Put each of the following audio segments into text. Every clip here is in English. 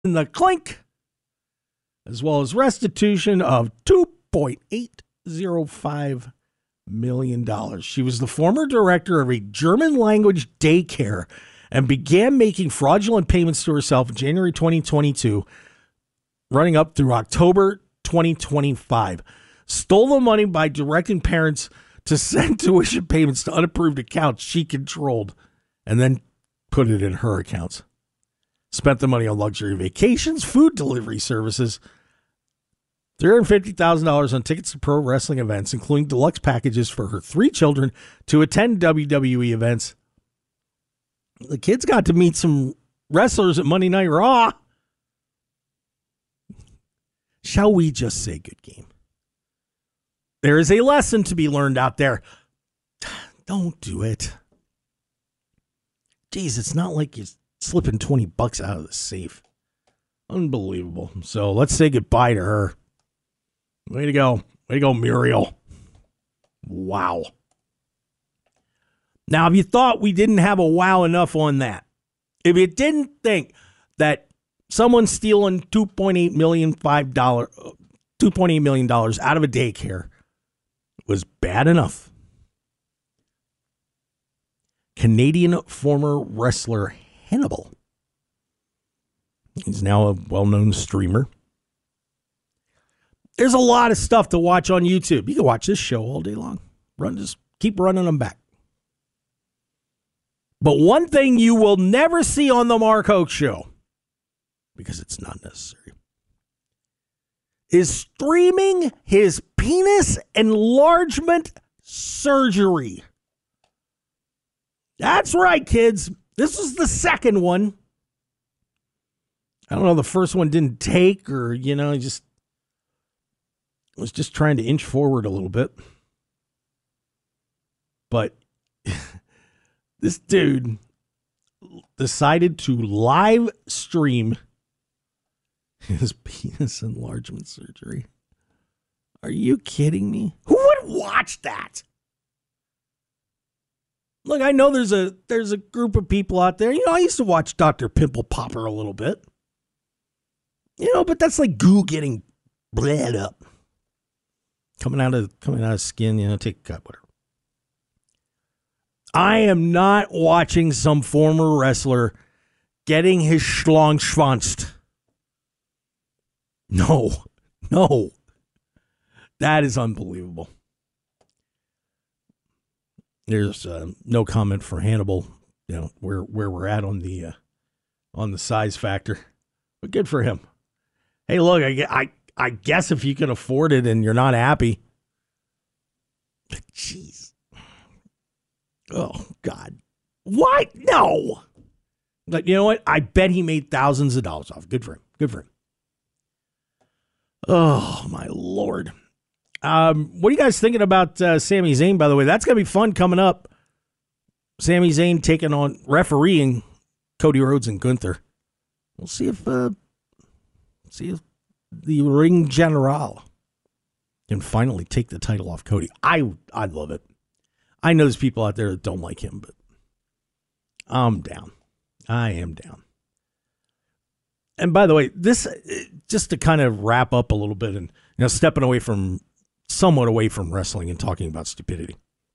in the clink, as well as restitution of $2.805 million. She was the former director of a German language daycare and began making fraudulent payments to herself in January 2022, running up through October 2025. Stole the money by directing parents to send tuition payments to unapproved accounts she controlled and then put it in her accounts. Spent the money on luxury vacations, food delivery services, $350,000 on tickets to pro wrestling events, including deluxe packages for her 3 children to attend WWE events. The kids got to meet some wrestlers at Monday Night Raw. Shall we just say good game? There is a lesson to be learned out there. Don't do it. Jeez, it's not like you're slipping $20 out of the safe. Unbelievable. So let's say goodbye to her. Way to go. Way to go, Muriel. Wow. Now, if you thought we didn't have a wow enough on that, if you didn't think that someone stealing $2.8 million out of a daycare was bad enough, Canadian former wrestler Hannibal, he's now a well-known streamer. There's a lot of stuff to watch on YouTube. You can watch this show all day long. Just keep running them back. But one thing you will never see on the Mark Hoke Show, because it's not necessary, is streaming his penis enlargement surgery. That's right, kids. This was the second one. I don't know, the first one didn't take, or, just was just trying to inch forward a little bit. But this dude decided to live stream his penis enlargement surgery. Are you kidding me? Who would watch that? Look, I know there's a group of people out there. I used to watch Dr. Pimple Popper a little bit. But that's like goo getting bled up. Coming out of skin, take a cut, whatever. I am not watching some former wrestler getting his schlong schwanzed. No. That is unbelievable. There's no comment for Hannibal, where we're at on the size factor. But good for him. Hey, look, I guess if you can afford it and you're not happy. Jeez. Oh, God. Why? No. But you know what? I bet he made thousands of dollars off. Good for him. Good for him. Oh, my Lord. What are you guys thinking about Sami Zayn, by the way? That's going to be fun coming up. Sami Zayn taking on refereeing Cody Rhodes and Gunther. We'll see if the Ring General can finally take the title off Cody. I'd love it. I know there's people out there that don't like him, but I'm down. I am down. And by the way, this, just to kind of wrap up a little bit and stepping somewhat away from wrestling and talking about stupidity.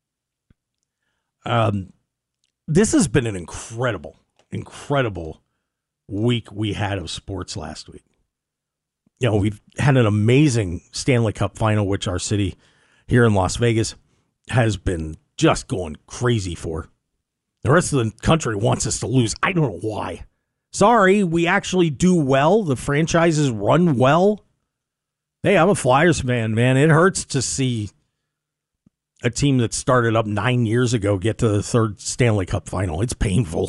This has been an incredible week we had of sports last week. We've had an amazing Stanley Cup final, which our city here in Las Vegas has been just going crazy for. The rest of the country wants us to lose. I don't know why. Sorry, we actually do well. The franchises run well. Hey, I'm a Flyers fan, man. It hurts to see a team that started up 9 years ago get to the third Stanley Cup final. It's painful.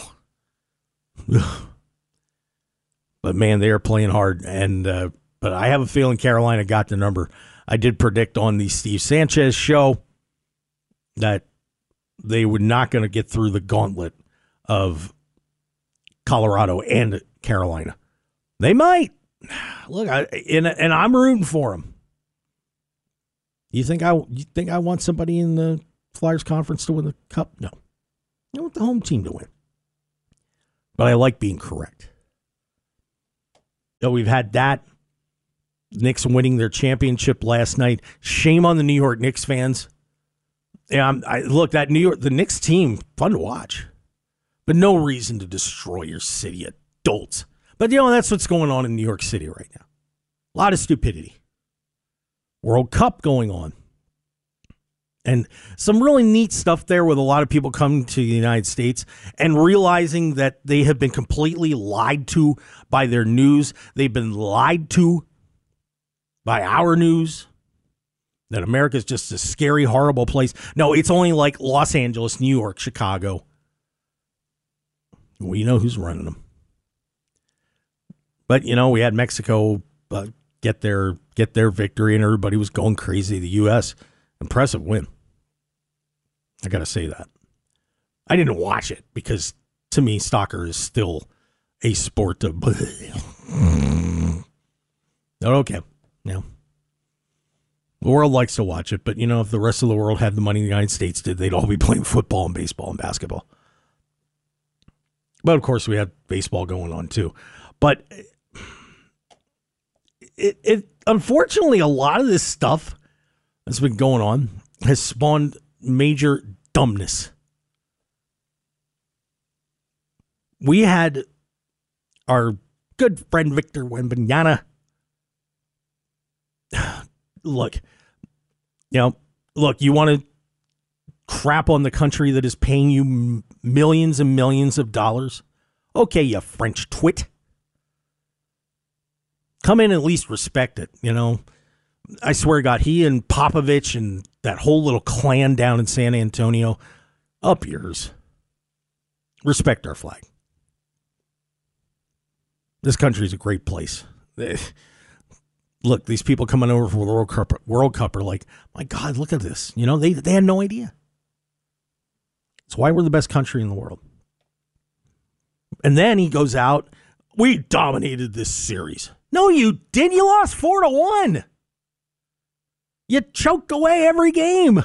But, man, they are playing hard. But I have a feeling Carolina got the number. I did predict on the Steve Sanchez show that they were not going to get through the gauntlet of Colorado and Carolina. They might. Look, and I'm rooting for them. You think I want somebody in the Flyers conference to win the cup? No. I want the home team to win. But I like being correct. We've had that. Knicks winning their championship last night. Shame on the New York Knicks fans. Yeah, look, the Knicks team, fun to watch, but no reason to destroy your city, adults. But that's what's going on in New York City right now. A lot of stupidity. World Cup going on. And some really neat stuff there with a lot of people coming to the United States and realizing that they have been completely lied to by their news. They've been lied to by our news. That America's just a scary, horrible place. No, it's only like Los Angeles, New York, Chicago. We know who's running them. But, we had Mexico get their victory and everybody was going crazy. The U.S., impressive win. I got to say that. I didn't watch it because, to me, soccer is still a sport of... Okay. Yeah. The world likes to watch it, but, if the rest of the world had the money the United States did, they'd all be playing football and baseball and basketball. But, of course, we had baseball going on, too. But it unfortunately, a lot of this stuff that's been going on has spawned major dumbness. We had our good friend Victor Wembanyama. Look, you want to crap on the country that is paying you millions and millions of dollars? Okay, you French twit. Come in and at least respect it, I swear to God, he and Popovich and that whole little clan down in San Antonio, up yours. Respect our flag. This country is a great place. Look, these people coming over for the World Cup are like, my God, look at this. They had no idea. It's why we're the best country in the world. And then he goes out, we dominated this series. No, you didn't. You lost 4-1. You choked away every game.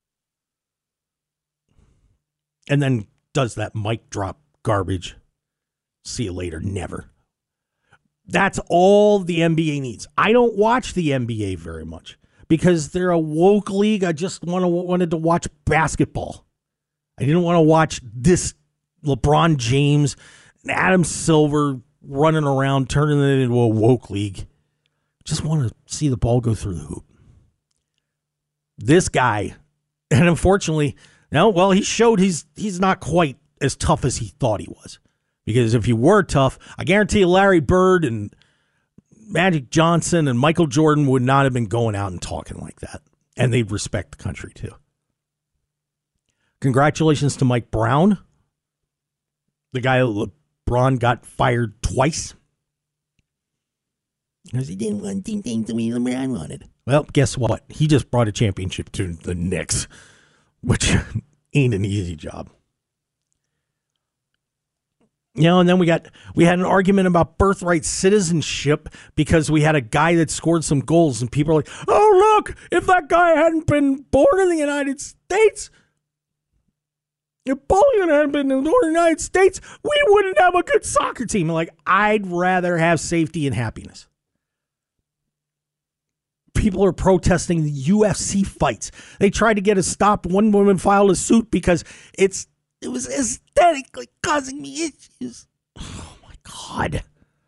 And then does that mic drop garbage. See you later. Never. That's all the NBA needs. I don't watch the NBA very much because they're a woke league. I just wanted to watch basketball. I didn't want to watch this LeBron James and Adam Silver running around, turning it into a woke league. Just want to see the ball go through the hoop. This guy, and unfortunately, he showed he's not quite as tough as he thought he was. Because if he were tough, I guarantee you Larry Bird and Magic Johnson and Michael Jordan would not have been going out and talking like that. And they'd respect the country, too. Congratulations to Mike Brown. The guy LeBron got fired twice. Because he didn't want to do things the way LeBron wanted. Well, guess what? He just brought a championship to the Knicks, which ain't an easy job. And then we had an argument about birthright citizenship because we had a guy that scored some goals and people are like, oh, look, if that guy hadn't been born in the United States, if Napoleon hadn't been born in the United States, we wouldn't have a good soccer team. I'm like, I'd rather have safety and happiness. People are protesting the UFC fights. They tried to get it stopped. One woman filed a suit because it was aesthetically causing me issues. Oh, my God.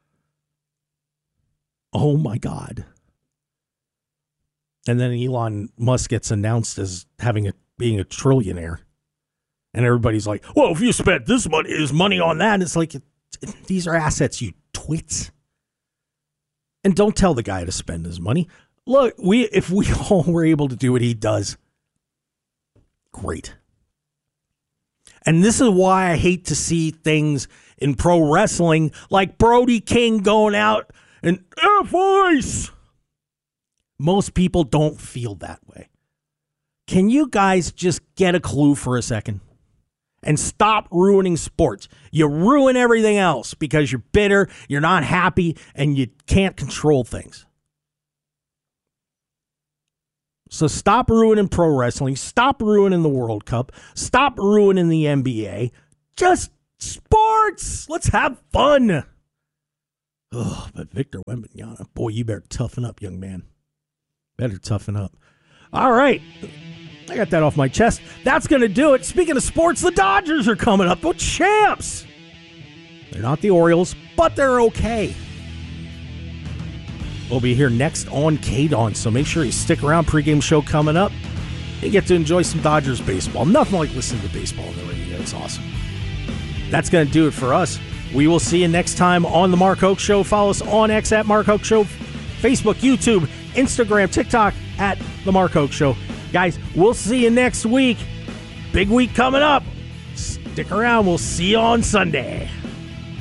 Oh, my God. And then Elon Musk gets announced as being a trillionaire. And everybody's like, well, if you spent this money on that, and it's like, these are assets, you twits. And don't tell the guy to spend his money. Look, if we all were able to do what he does, great. And this is why I hate to see things in pro wrestling like Brody King going out and F-Voice. Most people don't feel that way. Can you guys just get a clue for a second? And stop ruining sports. You ruin everything else because you're bitter, you're not happy, and you can't control things. So stop ruining pro wrestling. Stop ruining the World Cup. Stop ruining the NBA. Just sports. Let's have fun. Oh, but Victor Wembanyama, boy, you better toughen up, young man. Better toughen up. All right. I got that off my chest. That's going to do it. Speaking of sports, the Dodgers are coming up. The champs. They're not the Orioles, but they're okay. We'll be here next on KDON, so make sure you stick around. Pregame show coming up. You get to enjoy some Dodgers baseball. Nothing like listening to baseball on the radio. It's awesome. That's going to do it for us. We will see you next time on The Mark Hoke Show. Follow us on X at Mark Hoke Show, Facebook, YouTube, Instagram, TikTok at The Mark Hoke Show. Guys, we'll see you next week. Big week coming up. Stick around. We'll see you on Sunday.